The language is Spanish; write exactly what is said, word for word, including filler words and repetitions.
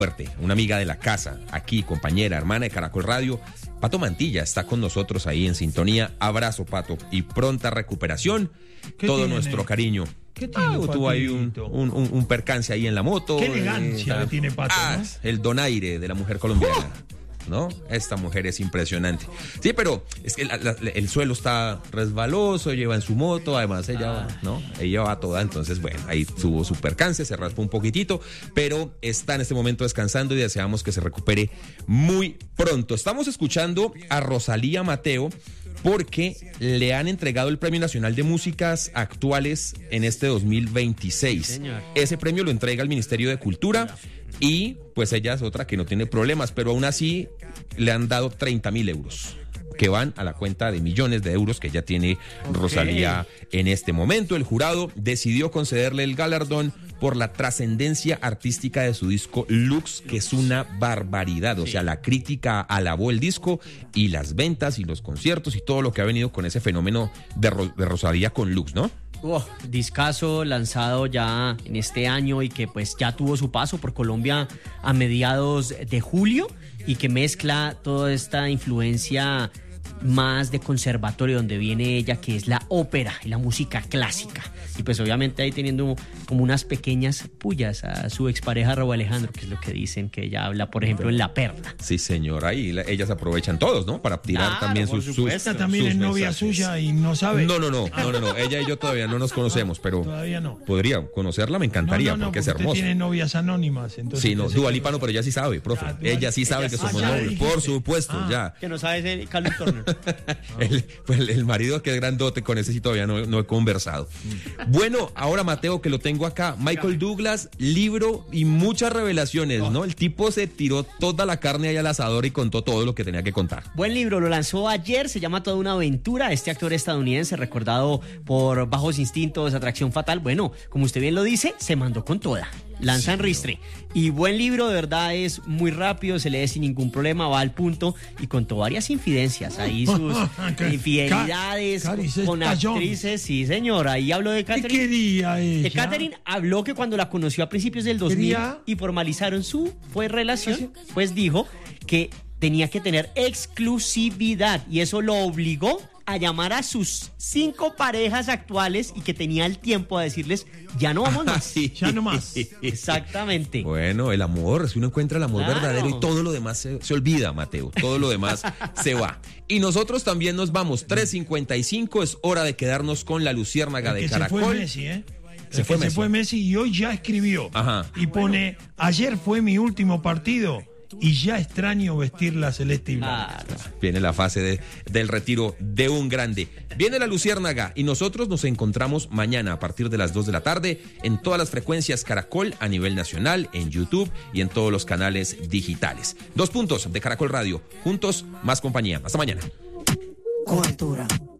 Fuerte, una amiga de la casa, aquí, compañera, hermana de Caracol Radio. Pato Mantilla está con nosotros ahí en sintonía. Abrazo, Pato, y pronta recuperación. Todo tiene? nuestro cariño. ¿Qué tiene, Ah, tuvo ahí un, Patito? un, un, un percance ahí en la moto. Qué elegancia eh, le tiene Pato, ah, ¿no? El donaire de la mujer colombiana. ¿No? Esta mujer es impresionante. Sí, pero es que la, la, el suelo está resbaloso, lleva en su moto, además ella, ¿no? Ella va toda, entonces, bueno, ahí tuvo su percance, se raspó un poquitito, pero está en este momento descansando y deseamos que se recupere muy pronto. Estamos escuchando a Rosalía Mateo porque le han entregado el Premio Nacional de Músicas Actuales en este dos mil veintiséis. Sí, ese premio lo entrega el Ministerio de Cultura. Y pues ella es otra que no tiene problemas, pero aún así le han dado treinta mil euros que van a la cuenta de millones de euros que ya tiene okay. Rosalía en este momento. El jurado decidió concederle el galardón por la trascendencia artística de su disco Lux, que es una barbaridad. O sea, la crítica alabó el disco y las ventas y los conciertos y todo lo que ha venido con ese fenómeno de, Ro- de Rosalía con Lux, ¿no? Oh, discazo lanzado ya en este año y que pues ya tuvo su paso por Colombia a mediados de julio y que mezcla toda esta influencia más de conservatorio donde viene ella, que es la ópera y la música clásica. Y pues obviamente ahí teniendo como unas pequeñas pullas a su expareja Raúl Alejandro, que es lo que dicen que ella habla, por ejemplo, en La Perla. Sí, señora, ahí la, ellas aprovechan todos, ¿no? Para tirar claro, también sus, sus Esta también sus es novia mensajes. suya y no sabe. No, no, no, no, no, no, ella y yo todavía no nos conocemos, pero todavía no. podría conocerla, me encantaría, no, no, no, porque es usted hermosa. tiene novias anónimas, entonces. Sí, no, Dua Lipa no, pero ella sí sabe, profe. Ah, Dua- ella sí sabe ella que sí somos sabe. novios, Ah, por supuesto, ah. ya. Que no sabe ser Carlos Turner. El, pues el, el marido que es grandote, con ese sí todavía no, no he conversado. Bueno, ahora Mateo, que lo tengo acá, Michael Douglas, libro y muchas revelaciones, ¿no? El tipo se tiró toda la carne ahí al asador y contó todo lo que tenía que contar. Buen libro, lo lanzó ayer, se llama Toda una aventura. Este actor estadounidense, recordado por Bajos Instintos, Atracción Fatal, bueno, como usted bien lo dice, se mandó con toda. Lanza en ristre. Y buen libro, de verdad, es muy rápido, se lee sin ningún problema, va al punto y contó varias infidencias. Ahí sus infidelidades Ca- Cari, con estallón. actrices. Sí, señora. Ahí habló de ¿Qué Catherine. quería ella? Que Catherine habló que cuando la conoció a principios del dos mil Quería- y formalizaron su pues, relación, pues dijo que tenía que tener exclusividad y eso lo obligó a llamar a sus cinco parejas actuales y que tenía el tiempo a decirles, ya no vamos más. Sí. Ya no más. Exactamente. Bueno, el amor, si uno encuentra el amor Claro. verdadero y todo lo demás se, se olvida, Mateo, todo lo demás se va. Y nosotros también nos vamos, tres cincuenta y cinco, es hora de quedarnos con la luciérnaga de que Caracol. se fue Messi, ¿eh? Se El fue que Messi. se fue Messi y hoy ya escribió. Ajá. Y pone, ayer fue mi último partido y ya extraño vestir la celeste y blanca. Claro. Viene la fase de, del retiro de un grande. Viene la luciérnaga y nosotros nos encontramos mañana a partir de las dos de la tarde en todas las frecuencias Caracol a nivel nacional, en YouTube y en todos los canales digitales. Dos puntos de Caracol Radio. Juntos, más compañía. Hasta mañana. Cultura.